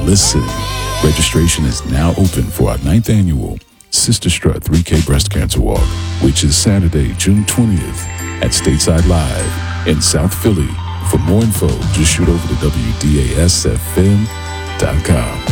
listen. Registration is now open for our 9th annual Sister Strut 3K Breast Cancer Walk, which is Saturday, June 20th at Stateside Live in South Philly. For more info, just shoot over to WDASFM.com.